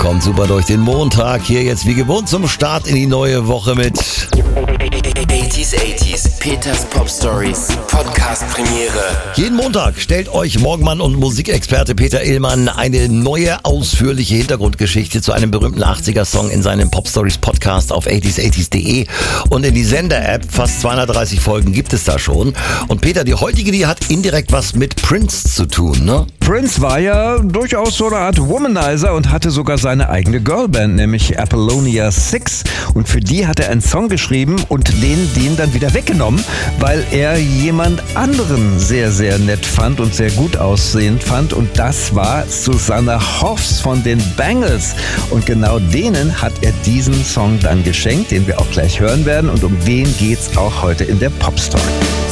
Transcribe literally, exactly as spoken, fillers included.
kommt super durch den Montag. Hier jetzt wie gewohnt zum Start in die neue Woche mit achtziger achtziger, Peters Pop Stories, Podcast Premiere. Jeden Montag stellt euch Morgenmann und Musikexperte Peter Illmann eine neue, ausführliche Hintergrundgeschichte zu einem berühmten achtziger-Song in seinem Pop Stories Podcast auf achtziger achtziger punkt de und in die Sender-App. Fast zweihundertdreißig Folgen gibt es da schon. Und Peter, die heutige, die hat indirekt was mit Prince zu tun, ne? Prince war ja durchaus so eine Art Womanizer und hatte sogar seine eigene Girlband, nämlich Apollonia six. Und für die hat er einen Song geschrieben und den, den dann wieder weggenommen, weil er jemand anderen sehr, sehr nett fand und sehr gut aussehend fand. Und das war Susanna Hoffs von den Bangles. Und genau denen hat er diesen Song dann geschenkt, den wir auch gleich hören werden. Und um den geht's auch heute in der Pop Story.